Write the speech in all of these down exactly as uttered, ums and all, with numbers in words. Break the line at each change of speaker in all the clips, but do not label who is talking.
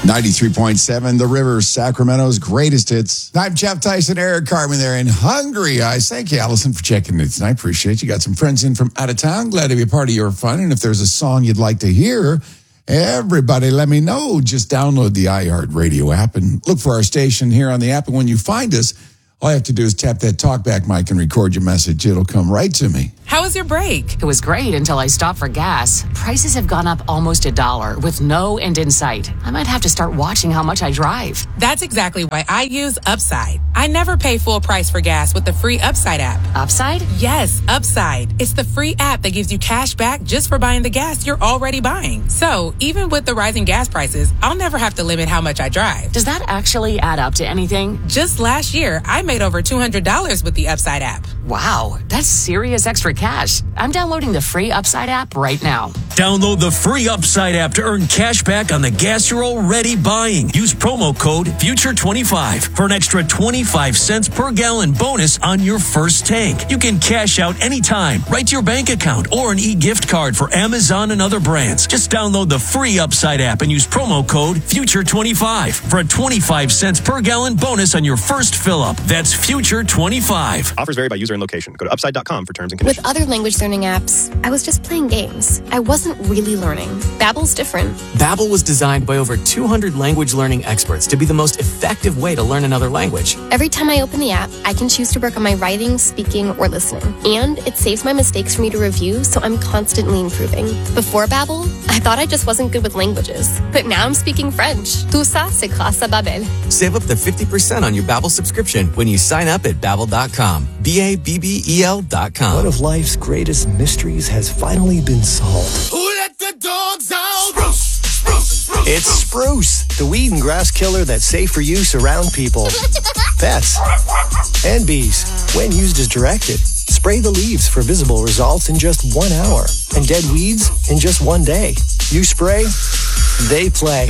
ninety-three point seven, The River, Sacramento's greatest hits. I'm Jeff Tyson, Eric Carmen there in Hungry Eyes. Thank you, Allison, for checking in tonight. Appreciate you. Got some friends in from out of town. Glad to be a part of your fun. And if there's a song you'd like to hear, everybody let me know. Just download the iHeartRadio app and look for our station here on the app. And when you find us, all you have to do is tap that talkback mic and record your message. It'll come right to me.
How was your break?
It was great until I stopped for gas. Prices have gone up almost a dollar with no end in sight. I might have to start watching how much I drive.
That's exactly why I use Upside. I never pay full price for gas with the free Upside app.
Upside?
Yes, Upside. It's the free app that gives you cash back just for buying the gas you're already buying. So even with the rising gas prices, I'll never have to limit how much I drive.
Does that actually add up to anything?
Just last year, I made over two hundred dollars with the Upside app.
Wow, that's serious extra cash. I'm downloading the free Upside app right now.
Download the free Upside app to earn cash back on the gas you're already buying. Use promo code future twenty-five for an extra twenty-five cents per gallon bonus on your first tank. You can cash out anytime, right to your bank account, or an e-gift card for Amazon and other brands. Just download the free Upside app and use promo code future twenty-five for a twenty-five cents per gallon bonus on your first fill-up. That's future twenty-five.
Offers vary by user and location. Go to upside dot com for terms and conditions.
With other language learning apps, I was just playing games. I wasn't really learning. Babbel's different.
Babbel was designed by over two hundred language learning experts to be the most effective way to learn another language.
Every time I open the app, I can choose to work on my writing, speaking, or listening. And it saves my mistakes for me to review, so I'm constantly improving. Before Babbel, I thought I just wasn't good with languages. But now I'm speaking French. Tout ça, c'est grâce à Babbel.
Save up to fifty percent on your Babbel subscription when you sign up at babbel dot com. B A B B E L dot com.
One of life's greatest mysteries has finally been solved.
Who let the dogs out? Spruce, spruce, spruce,
it's Spruce, the weed and grass killer that's safe for use around people, pets, and bees. When used as directed, spray the leaves for visible results in just one hour, and dead weeds in just one day. You spray, they play.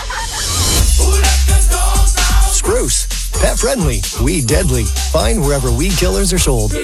Who let the dogs out?
Spruce, pet friendly, weed deadly. Find wherever weed killers are sold.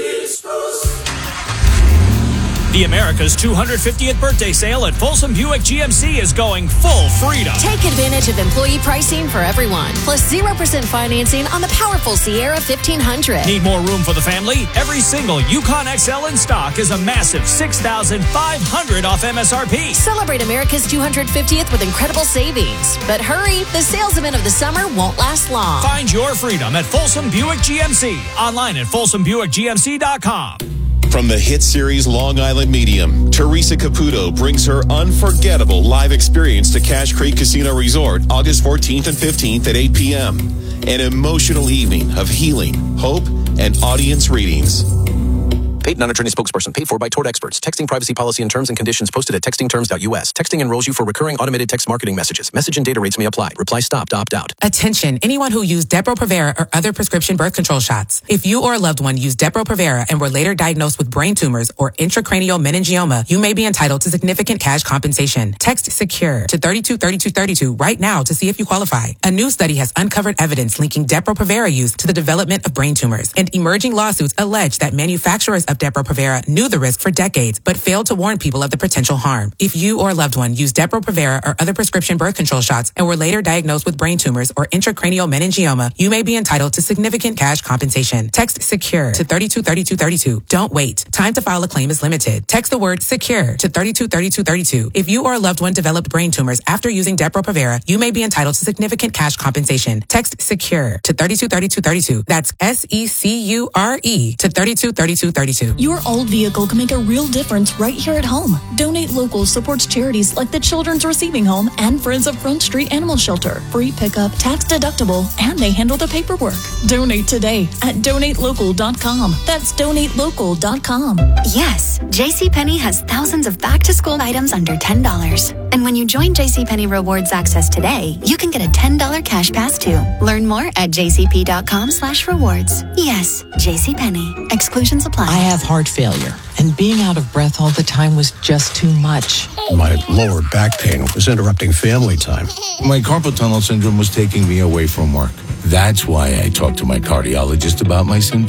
The America's two hundred fiftieth birthday sale at Folsom Buick G M C is going full freedom.
Take advantage of employee pricing for everyone, plus zero percent financing on the powerful Sierra fifteen hundred.
Need more room for the family? Every single Yukon X L in stock is a massive six thousand five hundred dollars off M S R P.
Celebrate America's two hundred fiftieth with incredible savings. But hurry, the sales event of the summer won't last long.
Find your freedom at Folsom Buick G M C. Online at folsom buick g m c dot com.
From the hit series Long Island Medium, Teresa Caputo brings her unforgettable live experience to Cache Creek Casino Resort August fourteenth and fifteenth at eight p.m. An emotional evening of healing, hope, and audience readings.
Paid non-attorney spokesperson. Paid for by Tort Experts. Texting privacy policy and terms and conditions posted at texting terms dot u s. Texting enrolls you for recurring automated text marketing messages. Message and data rates may apply. Reply stop to opt out.
Attention, anyone who used Depo-Provera or other prescription birth control shots. If you or a loved one used Depo-Provera and were later diagnosed with brain tumors or intracranial meningioma, you may be entitled to significant cash compensation. Text SECURE to thirty-two thirty-two thirty-two right now to see if you qualify. A new study has uncovered evidence linking Depo-Provera use to the development of brain tumors, and emerging lawsuits allege that manufacturers of Depo-Provera knew the risk for decades, but failed to warn people of the potential harm. If you or a loved one used Depo-Provera or other prescription birth control shots and were later diagnosed with brain tumors or intracranial meningioma, you may be entitled to significant cash compensation. Text SECURE to thirty-two thirty-two thirty-two. Don't wait. Time to file a claim is limited. Text the word SECURE to thirty-two thirty-two thirty-two. If you or a loved one developed brain tumors after using Depo-Provera, you may be entitled to significant cash compensation. Text SECURE to thirty-two thirty-two thirty-two. That's S E C U R E to thirty-two thirty-two thirty-two.
Your old vehicle can make a real difference right here at home. Donate Local supports charities like the Children's Receiving Home and Friends of Front Street Animal Shelter. Free pickup, tax deductible, and they handle the paperwork. Donate today at donate local dot com. That's donate local dot com.
Yes, JCPenney has thousands of back-to-school items under ten dollars. And when you join JCPenney Rewards Access today, you can get a ten dollars cash pass too. Learn more at jcp.com slash rewards. Yes, JCPenney. Exclusions apply.
I have heart failure, and being out of breath all the time was just too much.
My lower back pain was interrupting family time. My carpal tunnel syndrome was taking me away from work. That's why I talked to my cardiologist about my symptoms.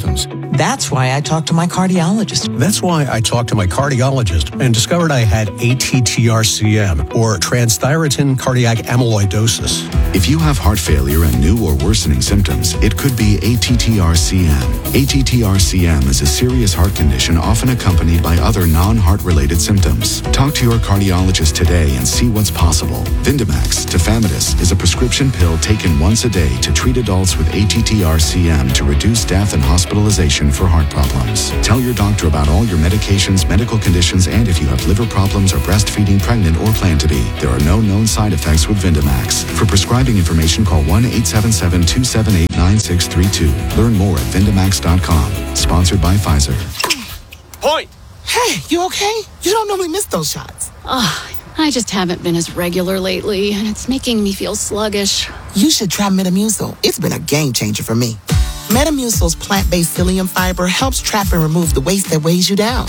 That's why I talked to my cardiologist.
That's why I talked to my cardiologist and discovered I had A T T R C M, or transthyretin cardiac amyloidosis.
If you have heart failure and new or worsening symptoms, it could be A T T R C M. A T T R C M is a serious heart condition often accompanied by other non-heart related symptoms. Talk to your cardiologist today and see what's possible. Vyndamax, tafamidis, is a prescription pill taken once a day to treat adults with A T T R C M to reduce death and hospitalization for heart problems. Tell your doctor about all your medications, medical conditions, and if you have liver problems or breastfeeding, pregnant, or plan to be. There are no known side effects with Vyndamax. For prescribing information, call one eight seven seven, two seven eight, nine six three two. Learn more at vyndamax dot com. Sponsored by Pfizer.
Point! Hey, you okay? You don't normally miss those shots.
Oh, I just haven't been as regular lately, and it's making me feel sluggish.
You should try Metamucil. It's been a game changer for me. Metamucil's plant-based psyllium fiber helps trap and remove the waste that weighs you down.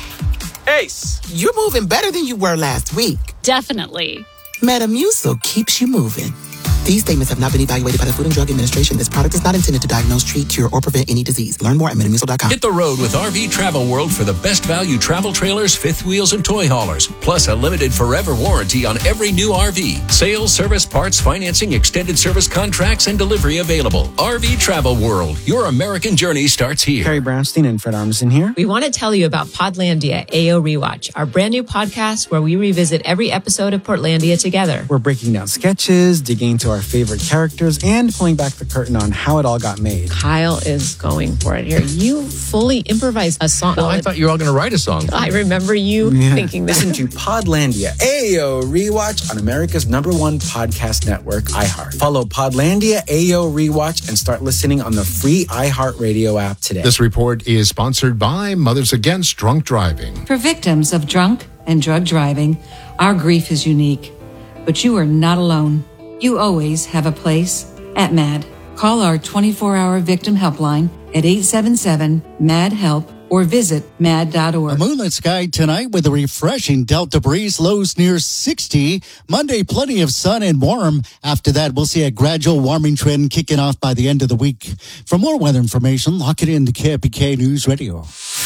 Ace, you're moving better than you were last week.
Definitely.
Metamucil keeps you moving. These statements have not been evaluated by the Food and Drug Administration. This product is not intended to diagnose, treat, cure, or prevent any disease. Learn more at metamucil dot com.
Hit the road with R V Travel World for the best value travel trailers, fifth wheels, and toy haulers. Plus a limited forever warranty on every new R V. Sales, service, parts, financing, extended service contracts, and delivery available. R V Travel World. Your American journey starts here.
Carrie Brownstein and Fred Armisen here.
We want to tell you about Podlandia A O Rewatch, our brand new podcast where we revisit every episode of Portlandia together.
We're breaking down sketches, digging into our favorite characters, and pulling back the curtain on how it all got made.
Kyle is going for it here. You fully improvised a song.
Well, I thought you were all going to write a song.
I remember you yeah. thinking that.
Listen to Podlandia A O Rewatch on America's number one podcast network, iHeart. Follow Podlandia A O Rewatch and start listening on the free iHeartRadio app today.
This report is sponsored by Mothers Against Drunk Driving.
For victims of drunk and drug driving, our grief is unique, but you are not alone. You always have a place at MAD. Call our twenty-four hour victim helpline at eight seven seven, M A D, HELP or visit mad dot org.
A moonlit sky tonight with a refreshing Delta breeze, lows near sixty. Monday, plenty of sun and warm. After that, we'll see a gradual warming trend kicking off by the end of the week. For more weather information, lock it in to K P K News Radio.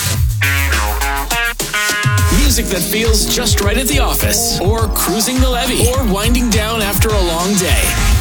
Music that feels just right at the office, or cruising the levee, or winding down after a long day.